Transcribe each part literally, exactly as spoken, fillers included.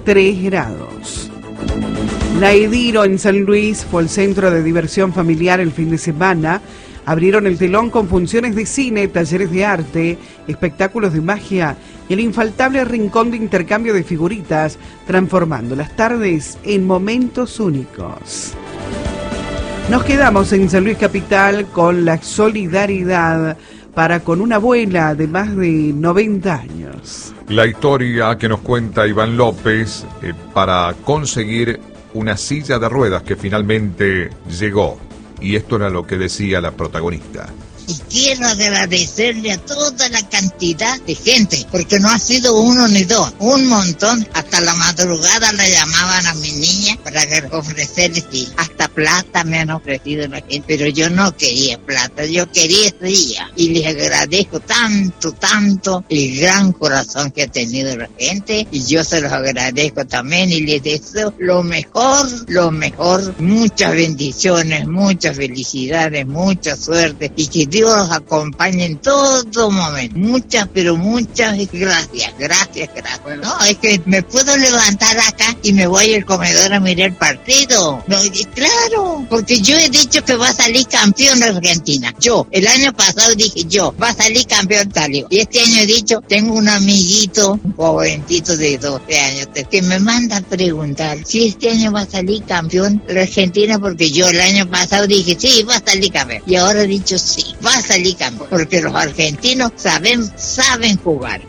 tres grados. La Ediro en San Luis fue el centro de diversión familiar el fin de semana. Abrieron el telón con funciones de cine, talleres de arte, espectáculos de magia y el infaltable rincón de intercambio de figuritas, transformando las tardes en momentos únicos. Nos quedamos en San Luis Capital con la solidaridad para con una abuela de más de noventa años. La historia que nos cuenta Iván López eh, para conseguir una silla de ruedas que finalmente llegó. Y esto era lo que decía la protagonista. Y quiero agradecerle a toda la cantidad de gente, porque no ha sido uno ni dos, un montón. Hasta la madrugada le llamaban a mi niña para ofrecerle silla. Hasta plata me han ofrecido la gente, pero yo no quería plata, yo quería silla. Y les agradezco tanto, tanto el gran corazón que ha tenido la gente, y yo se los agradezco también y les deseo lo mejor, lo mejor, muchas bendiciones, muchas felicidades, mucha suerte, y que Dios los acompañe en todo momento. Muchas, pero muchas gracias, gracias, gracias. No, es que me puedo levantar acá y me voy al comedor a mirar el partido. No, y claro, porque yo he dicho que va a salir campeón Argentina. Yo, el año pasado dije yo, va a salir campeón salió. Y este año he dicho, tengo un amiguito, un jovencito de doce años, que me manda a preguntar si este año va a salir campeón la Argentina, porque yo el año pasado dije, sí, va a salir campeón. Y ahora he dicho, sí, va a salir campeón, porque los argentinos saben, saben jugar.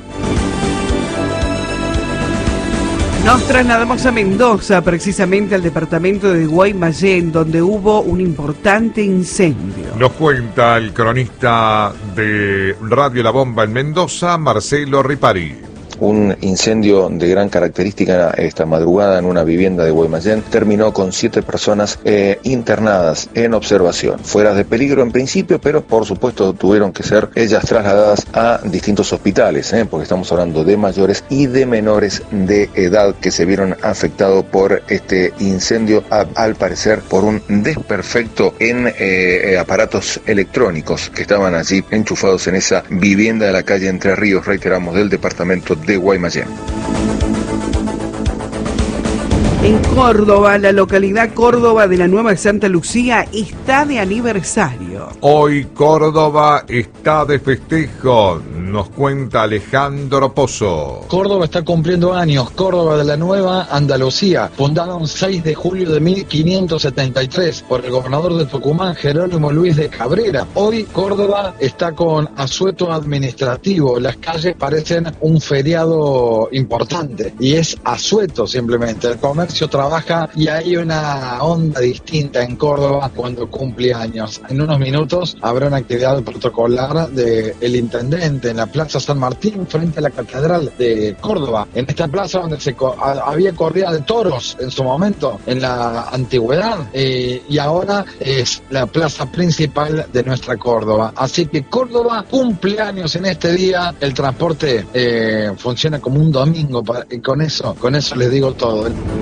Nos trasladamos a Mendoza, precisamente al departamento de Guaymallén, donde hubo un importante incendio. Nos cuenta el cronista de Radio La Bomba en Mendoza, Marcelo Ripari. Un incendio de gran característica esta madrugada en una vivienda de Guaymallén terminó con siete personas eh, internadas en observación, fuera de peligro en principio, pero por supuesto tuvieron que ser ellas trasladadas a distintos hospitales, eh, porque estamos hablando de mayores y de menores de edad que se vieron afectados por este incendio, a, al parecer por un desperfecto en eh, aparatos electrónicos que estaban allí enchufados en esa vivienda de la calle Entre Ríos, reiteramos, del departamento de de Guaymallén. En Córdoba, la localidad Córdoba de la Nueva Santa Lucía está de aniversario. Hoy Córdoba está de festejo, nos cuenta Alejandro Pozo. Córdoba está cumpliendo años, Córdoba de la Nueva Andalucía, fundada un seis de julio de mil quinientos setenta y tres por el gobernador de Tucumán, Jerónimo Luis de Cabrera. Hoy Córdoba está con asueto administrativo, las calles parecen un feriado importante y es asueto simplemente. El comercio trabaja y hay una onda distinta en Córdoba cuando cumple años. En unos minutos habrá una actividad protocolar del intendente en la Plaza San Martín frente a la Catedral de Córdoba. En esta plaza donde se co- había corrida de toros en su momento, en la antigüedad, eh, y ahora es la plaza principal de nuestra Córdoba. Así que Córdoba cumple años en este día. El transporte eh, funciona como un domingo para, y con eso, con eso les digo todo.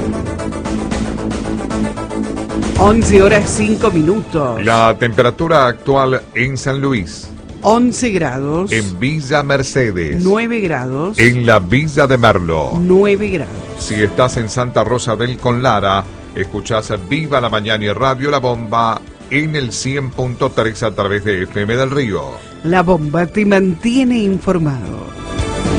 once horas cinco minutos. La temperatura actual en San Luis. once grados. En Villa Mercedes. nueve grados. En la Villa de Merlo. nueve grados. Si estás en Santa Rosa del Conlara, escuchás Viva la Mañana y Radio La Bomba en el cien punto tres a través de F M del Río. La Bomba te mantiene informado.